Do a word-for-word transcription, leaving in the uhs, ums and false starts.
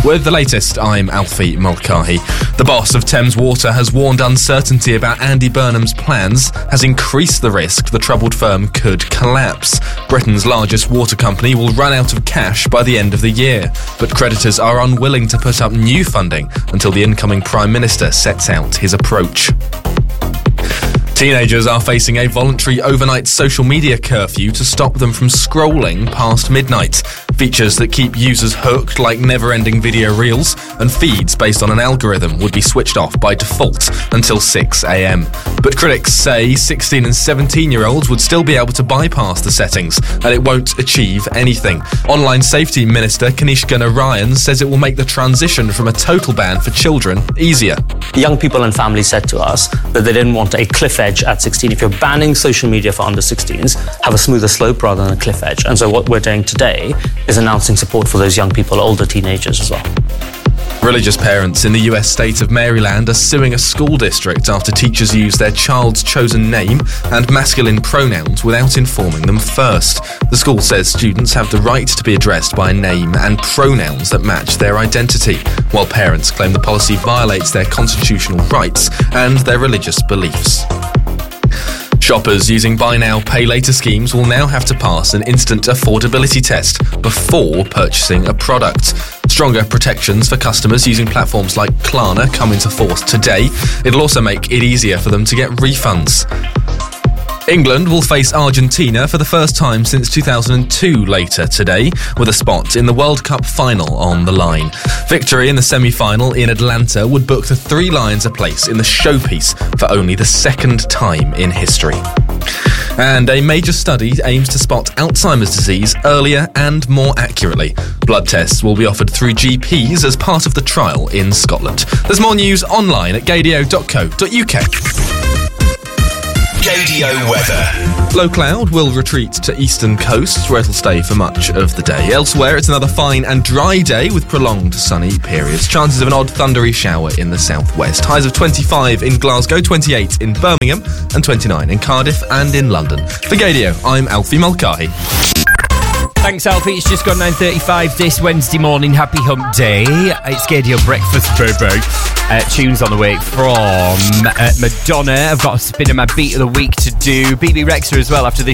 With the latest, I'm Alfie Mulcahy. The boss of Thames Water has warned uncertainty about Andy Burnham's plans has increased the risk the troubled firm could collapse. Britain's largest water company will run out of cash by the end of the year, but creditors are unwilling to put up new funding until the incoming Prime Minister sets out his approach. Teenagers are facing a voluntary overnight social media curfew to stop them from scrolling past midnight. Features that keep users hooked, like never-ending video reels and feeds based on an algorithm, would be switched off by default until six a.m. But critics say sixteen and seventeen-year-olds would still be able to bypass the settings, and it won't achieve anything. Online Safety Minister Kanishka Narayan says it will make the transition from a total ban for children easier. Young people and families said to us that they didn't want a cliff edge at sixteen. If you're banning social media for under sixteens, have a smoother slope rather than a cliff edge. And so what we're doing today is announcing support for those young people, older teenagers as well. Religious parents in the U S state of Maryland are suing a school district after teachers use their child's chosen name and masculine pronouns without informing them first. The school says students have the right to be addressed by a name and pronouns that match their identity, while parents claim the policy violates their constitutional rights and their religious beliefs. Shoppers using Buy Now, Pay Later schemes will now have to pass an instant affordability test before purchasing a product. Stronger protections for customers using platforms like Klarna come into force today. It'll also make it easier for them to get refunds. England will face Argentina for the first time since two thousand two later today, with a spot in the World Cup final on the line. Victory in the semi-final in Atlanta would book the Three Lions a place in the showpiece for only the second time in history. And a major study aims to spot Alzheimer's disease earlier and more accurately. Blood tests will be offered through G Ps as part of the trial in Scotland. There's more news online at gadio dot co dot uk. Gadio weather. Low cloud will retreat to eastern coasts, where it'll stay for much of the day. Elsewhere, it's another fine and dry day with prolonged sunny periods. Chances of an odd thundery shower in the southwest. Highs of twenty-five in Glasgow, twenty-eight in Birmingham, and twenty-nine in Cardiff and in London. For Gadio, I'm Alfie Mulcahy. Thanks, Alfie. It's just gone nine thirty-five this Wednesday morning. Happy hump day. It's Gadio Breakfast, baby. Uh, tunes on the way from uh, Madonna. I've got a spin of my beat of the week to do. B B Rexha as well after this.